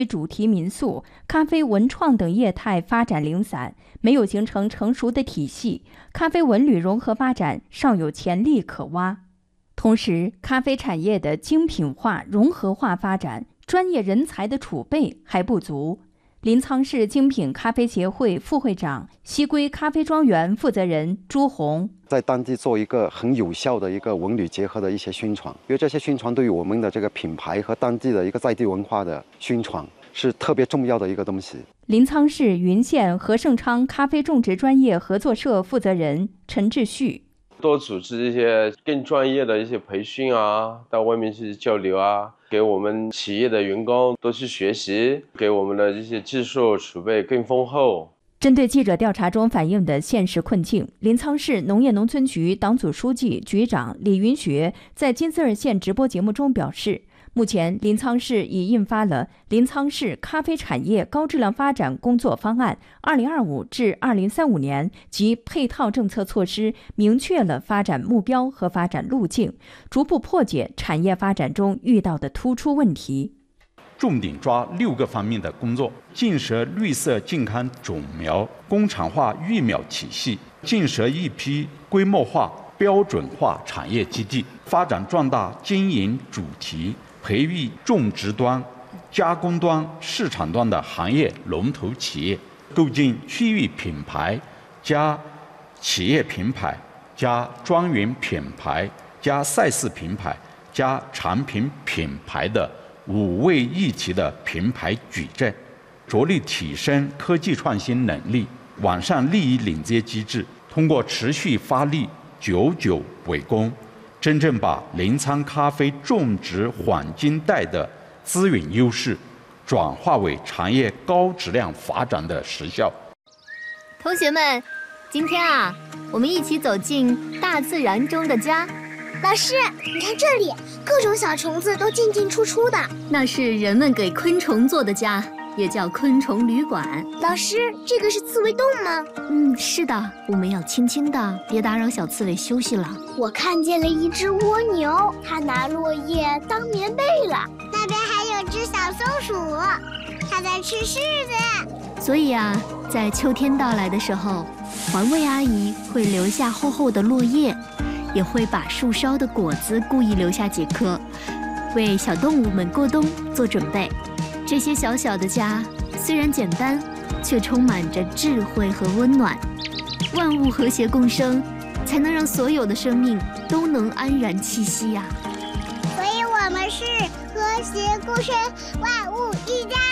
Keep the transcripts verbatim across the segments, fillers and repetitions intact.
主题民宿、咖啡文创等业态发展零散，没有形成成熟的体系，咖啡文旅融合发展尚有潜力可挖。同时，咖啡产业的精品化、融合化发展，专业人才的储备还不足。临沧市精品咖啡协会副会长、西归咖啡庄园负责人朱红， 在当地做一个很有效的一个文旅结合的一些宣传，因为这些宣传对于我们的这个品牌和当地的一个在地文化的宣传是特别重要的一个东西。 临沧市云县和盛昌咖啡种植专业合作社负责人陈志旭， 多组织一些更专业的一些培训啊，到外面去交流啊，给我们企业的员工多去学习，给我们的这些技术储备更丰厚。 针对记者调查中反映的现实困境，临沧市农业农村局党组书记、局长李云学在金丝尔县直播节目中表示，目前临沧市已印发了《临沧市咖啡产业高质量发展工作方案（二零二五至二零三五年）》及配套政策措施，明确了发展目标和发展路径，逐步破解产业发展中遇到的突出问题。 重点抓六个方面的工作：建设绿色健康种苗工厂化育苗体系，建设一批规模化、标准化产业基地，发展壮大经营主题，培育种植端、加工端、市场端的行业龙头企业，构建区域品牌加企业品牌加庄园品牌加赛事品牌加产品品牌的五位一体的品牌矩阵，着力提升科技创新能力，完善利益链接机制，通过持续发力、久久为功，真正把临沧咖啡种植黄金带的资源优势转化为产业高质量发展的实效。 同学们，今天啊，我们一起走进大自然中的家。 老师，你看这里，各种小虫子都进进出出的， 那是人们给昆虫做的家，也叫昆虫旅馆。 老师，这个是刺猬洞吗？ 嗯，是的，我们要轻轻的，别打扰小刺猬休息了。 我看见了一只蜗牛，它拿落叶当棉被了。 那边还有只小松鼠，它在吃柿子。 所以啊，在秋天到来的时候，环卫阿姨会留下厚厚的落叶，也会把树梢的果子故意留下几颗，为小动物们过冬做准备。这些小小的家虽然简单，却充满着智慧和温暖。万物和谐共生，才能让所有的生命都能安然栖息呀、 啊。所以我们是和谐共生，万物一家。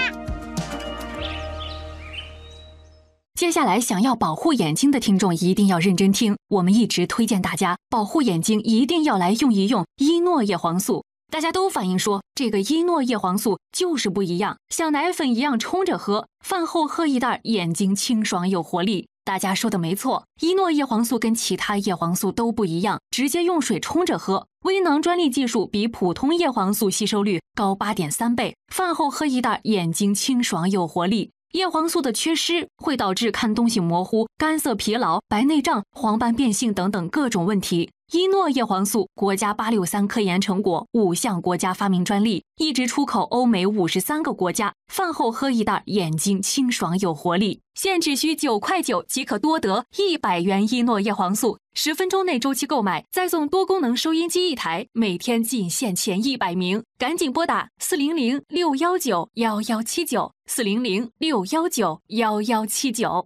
接下来想要保护眼睛的听众一定要认真听，我们一直推荐大家保护眼睛一定要来用一用伊诺叶黄素。大家都反映说这个伊诺叶黄素就是不一样，像奶粉一样冲着喝，饭后喝一袋，眼睛清爽有活力。大家说的没错，伊诺叶黄素跟其他叶黄素都不一样，直接用水冲着喝，微囊专利技术比普通叶黄素吸收率高 八点三 倍，饭后喝一袋，眼睛清爽有活力。叶黄素的缺失会导致看东西模糊、干涩疲劳、白内障、黄斑变性等等各种问题。伊诺叶黄素国家八六三科研成果，五项国家发明专利，一直出口欧美五十三个国家。饭后喝一袋，眼睛清爽有活力。现只需九块九即可多得一百元伊诺叶黄素，十分钟内周期购买，再送多功能收音机一台，每天仅限前一百名，赶紧拨打四零零六幺九幺幺七九四零零六幺九幺幺七九。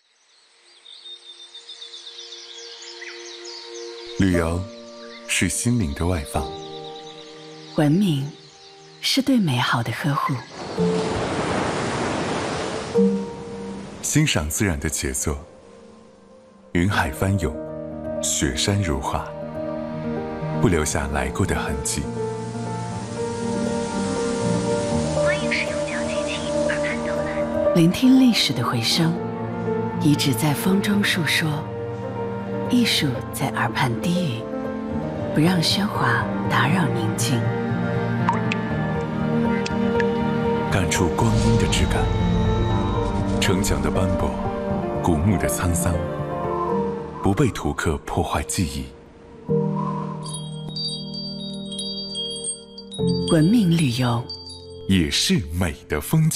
旅游是心灵的外放， 文明是对美好的呵护， 欣赏自然的杰作，云海翻涌，雪山如画，不留下来过的痕迹。 欢迎使用脚机器耳畔导览，聆听历史的回声，遗址在风中述说，艺术在耳畔低语，不让喧哗打扰宁静， 感触光阴的质感，成长的斑驳，古木的沧桑，不被图刻破坏记忆。 文明旅游， 也是美的风景。